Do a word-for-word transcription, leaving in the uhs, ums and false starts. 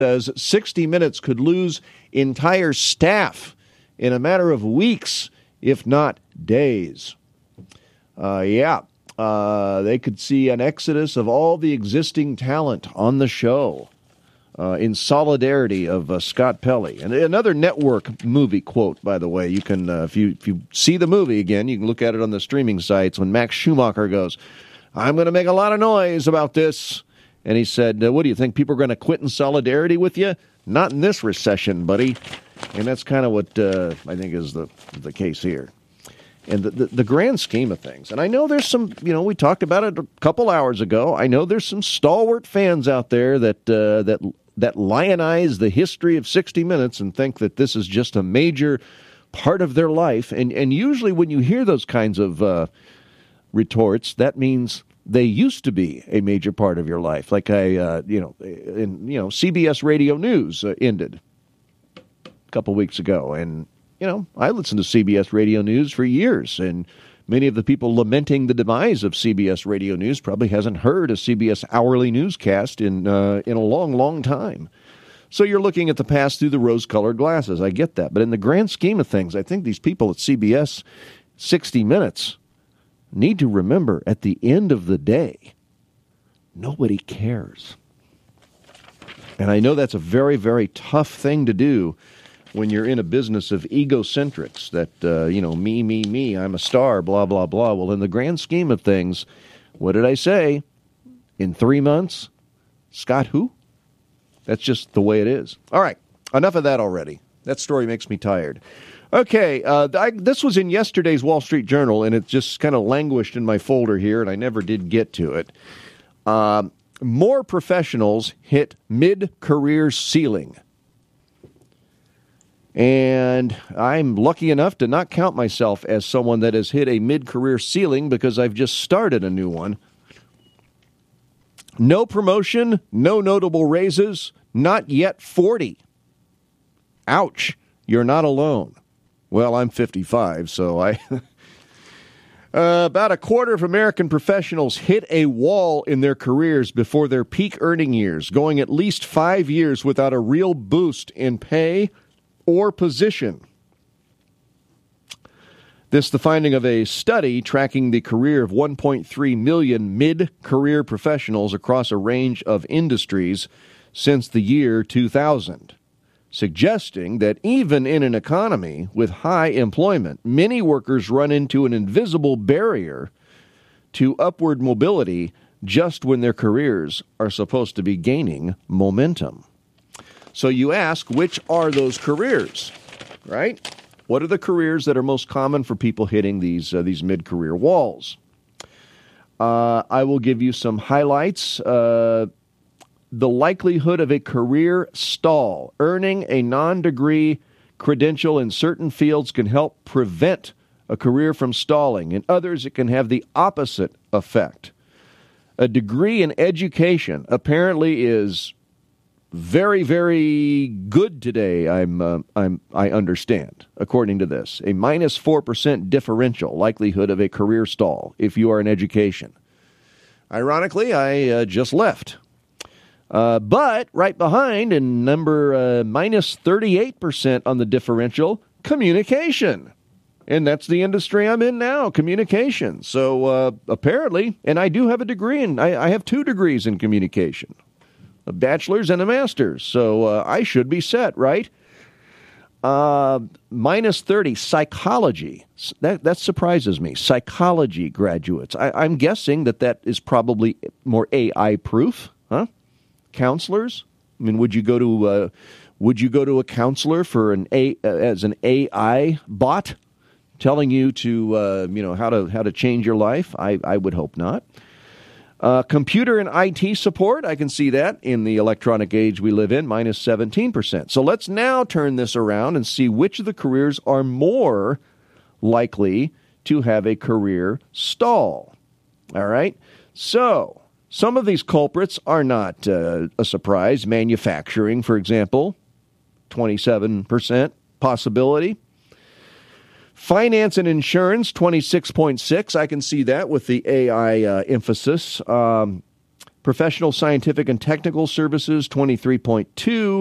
says sixty minutes could lose entire staff in a matter of weeks, if not days. Uh, yeah, uh, they could see an exodus of all the existing talent on the show uh, in solidarity of uh, Scott Pelley. And another network movie quote, by the way. You can, uh, if you if you see the movie again, you can look at it on the streaming sites when Max Schumacher goes, "I'm going to make a lot of noise about this." And he said, uh, what do you think, people are going to quit in solidarity with you? Not in this recession, buddy. And that's kind of what uh, I think is the the case here. And the, the, the grand scheme of things. And I know there's some, you know, we talked about it a couple hours ago. I know there's some stalwart fans out there that uh, that that lionize the history of sixty minutes and think that this is just a major part of their life. And, and usually when you hear those kinds of uh, retorts, that means they used to be a major part of your life. Like I, uh, you know, in, you know, C B S Radio News uh, ended a couple weeks ago. And, you know, I listened to C B S Radio News for years, and many of the people lamenting the demise of C B S Radio News probably hasn't heard a C B S hourly newscast in uh, in a long, long time. So you're looking at the past through the rose-colored glasses. I get that. But in the grand scheme of things, I think these people at C B S sixty minutes need to remember at the end of the day, nobody cares. And I know that's a very, very tough thing to do when you're in a business of egocentrics, that, uh, you know, me, me, me, I'm a star, blah, blah, blah. Well, in the grand scheme of things, what did I say? In three months, Scott who? That's just the way it is. All right, enough of that already. That story makes me tired. Okay, uh, I, this was in yesterday's Wall Street Journal, and it just kind of languished in my folder here, and I never did get to it. Uh, more professionals hit mid-career ceiling. And I'm lucky enough to not count myself as someone that has hit a mid-career ceiling because I've just started a new one. No promotion, no notable raises, not yet forty. Ouch, you're not alone. Well, I'm fifty-five, so I... uh, about a quarter of American professionals hit a wall in their careers before their peak earning years, going at least five years without a real boost in pay or position. This the finding of a study tracking the career of one point three million mid-career professionals across a range of industries since the year two thousand, suggesting that even in an economy with high employment, many workers run into an invisible barrier to upward mobility just when their careers are supposed to be gaining momentum. So you ask, which are those careers, right? What are the careers that are most common for people hitting these uh, these mid-career walls? Uh, I will give you some highlights. Uh, the likelihood of a career stall. Earning a non-degree credential in certain fields can help prevent a career from stalling. In others, it can have the opposite effect. A degree in education apparently is very, very good today, I'm, uh, I'm, I understand, according to this. A minus four percent differential likelihood of a career stall if you are in education. Ironically, I uh, just left. Uh, but right behind, in number uh, minus thirty-eight percent on the differential, communication. And that's the industry I'm in now, communication. So uh, apparently, and I do have a degree, in, I, I have two degrees in communication. A bachelor's and a master's, so uh, I should be set, right? Uh, minus thirty, psychology. That that surprises me. Psychology graduates. I, I'm guessing that that is probably more A I-proof, huh? Counselors. I mean, would you go to uh, would you go to a counselor for an A uh, as an A I bot telling you to uh, you know how to how to change your life? I I would hope not. Uh, computer and I T support, I can see that in the electronic age we live in, minus seventeen percent. So let's now turn this around and see which of the careers are more likely to have a career stall. All right? So some of these culprits are not uh, a surprise. Manufacturing, for example, twenty-seven percent possibility. Finance and insurance, twenty-six point six. I can see that with the A I uh, emphasis. Um, Professional, scientific, and technical services, twenty-three point two.